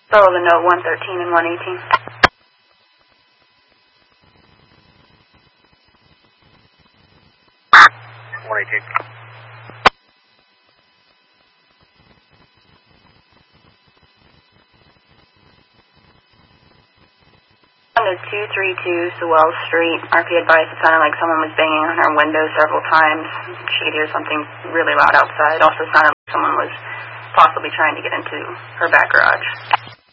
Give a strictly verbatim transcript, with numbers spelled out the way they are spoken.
Sullivan note one thirteen and one eighteen. one eighteen. two three two Sewell Street. R P advised it sounded like someone was banging on her window several times. She could hear something really loud outside. Also sounded like someone was possibly trying to get into her back garage.